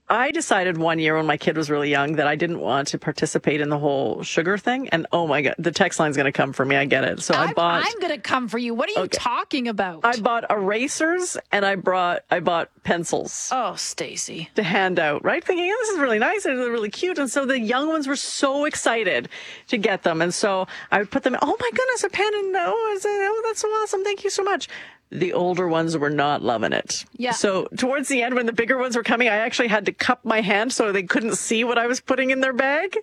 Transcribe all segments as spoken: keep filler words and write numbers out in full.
I decided one year when my kid was really young that I didn't want to participate in the whole sugar thing. And oh my God, the text line's going to come for me. I get it. So I'm, I bought. I'm going to come for you. What are you okay. talking about? I bought erasers and I brought I bought pencils. Oh, Stacey. To hand out, right? Thinking, oh, this is really nice. They're really cute. And so the young ones were so excited to get them. And so I would put them, oh my goodness, a pen. And oh, oh, that's so awesome. Thank you so much. The older ones were not loving it. Yeah. So towards the end, when the bigger ones were coming, I actually had to cup my hand so they couldn't see what I was putting in their bag.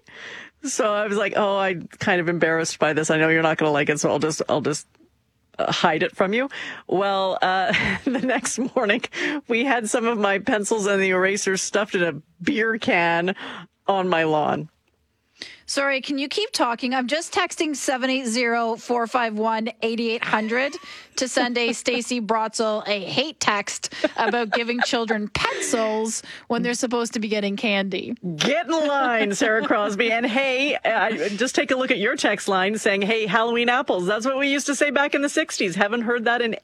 So I was like, oh, I'm kind of embarrassed by this. I know you're not going to like it, so I'll just, I'll just uh, hide it from you. Well, uh, the next morning, we had some of my pencils and the erasers stuffed in a beer can on my lawn. Sorry, can you keep talking? I'm just texting seven eight zero, four five one, eight eight hundred to send a Stacey Brotzel a hate text about giving children pencils when they're supposed to be getting candy. Get in line, Sarah Crosby. And hey, I, just take a look at your text line saying, hey, Halloween apples. That's what we used to say back in the sixties. Haven't heard that in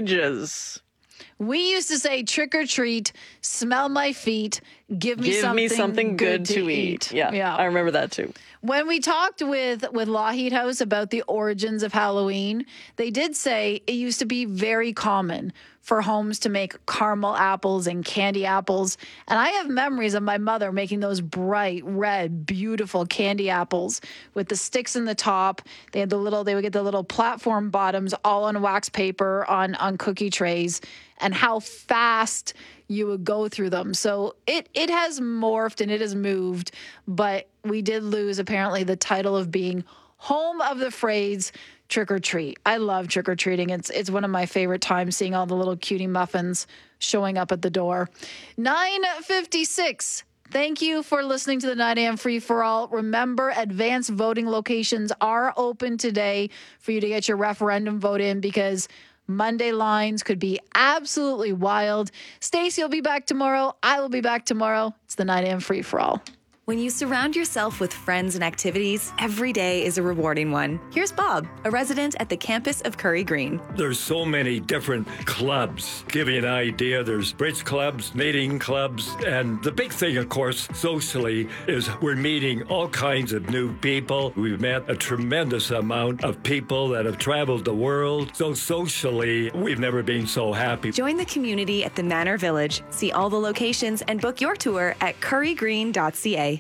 ages. We used to say trick or treat, smell my feet, give me give something, me something good, good to, to eat. eat. Yeah, yeah, I remember that too. When we talked with, with Lougheed House about the origins of Halloween, they did say it used to be very common for homes to make caramel apples and candy apples. And I have memories of my mother making those bright, red, beautiful candy apples with the sticks in the top. They had the little, they would get the little platform bottoms all on wax paper on, on cookie trays, and how fast you would go through them. So it, it has morphed and it has moved, but we did lose apparently the title of being home of the phrase trick or treat. I love trick or treating. It's it's one of my favorite times, seeing all the little cutie muffins showing up at the door. nine fifty-six. Thank you for listening to the nine a.m. Free for All. Remember, advanced voting locations are open today for you to get your referendum vote in, because Monday lines could be absolutely wild. Stacey will be back tomorrow. I will be back tomorrow. It's the nine a.m. Free for All. When you surround yourself with friends and activities, every day is a rewarding one. Here's Bob, a resident at the campus of Curry Green. There's so many different clubs. Give you an idea, there's bridge clubs, knitting clubs, and the big thing, of course, socially, is we're meeting all kinds of new people. We've met a tremendous amount of people that have traveled the world. So socially, we've never been so happy. Join the community at the Manor Village. See all the locations and book your tour at curry green dot c a.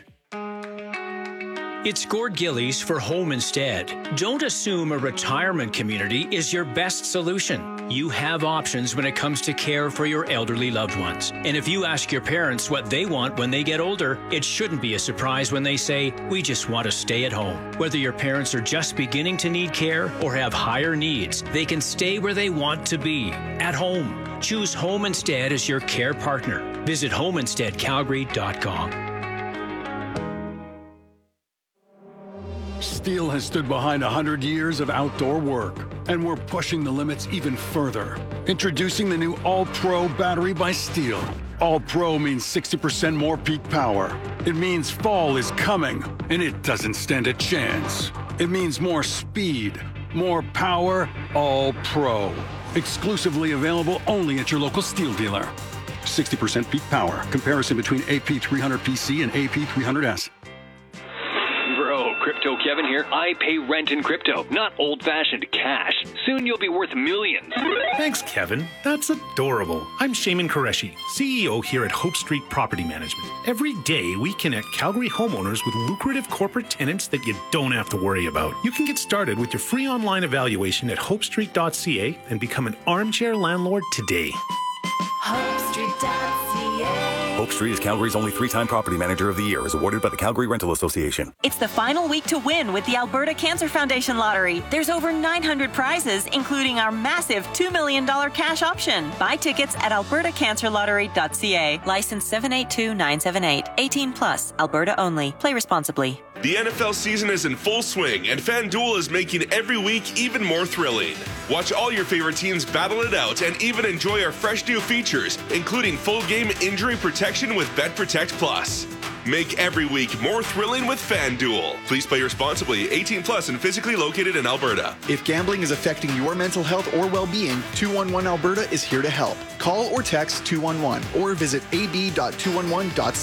It's Gord Gillies for Home Instead. Don't assume a retirement community is your best solution. You have options when it comes to care for your elderly loved ones. And if you ask your parents what they want when they get older, it shouldn't be a surprise when they say, we just want to stay at home. Whether your parents are just beginning to need care or have higher needs, they can stay where they want to be, at home. Choose Home Instead as your care partner. Visit home instead calgary dot com. Steel has stood behind one hundred years of outdoor work, and we're pushing the limits even further. Introducing the new All-Pro battery by Steel. All-Pro means sixty percent more peak power. It means fall is coming, and it doesn't stand a chance. It means more speed, more power, All-Pro. Exclusively available only at your local Steel dealer. sixty percent peak power. Comparison between A P three hundred P C and A P three hundred S. Bro, Crypto Kevin here. I pay rent in crypto, not old-fashioned cash. Soon you'll be worth millions. Thanks, Kevin. That's adorable. I'm Shaman Qureshi, C E O here at Hope Street Property Management. Every day, we connect Calgary homeowners with lucrative corporate tenants that you don't have to worry about. You can get started with your free online evaluation at hope street dot c a and become an armchair landlord today. hope street dot c a. Hope Street is Calgary's only three-time property manager of the year, as awarded by the Calgary Rental Association. It's the final week to win with the Alberta Cancer Foundation Lottery. There's over nine hundred prizes, including our massive two million dollars cash option. Buy tickets at alberta cancer lottery dot c a. License seven eight two nine seven eight. eighteen plus. Alberta only. Play responsibly. The N F L season is in full swing, and FanDuel is making every week even more thrilling. Watch all your favorite teams battle it out and even enjoy our fresh new features, including full game injury protection with Bet Protect Plus. Make every week more thrilling with FanDuel. Please play responsibly. eighteen plus and physically located in Alberta. If gambling is affecting your mental health or well-being, two one one Alberta is here to help. Call or text two one one or visit a b dot two one one dot c a.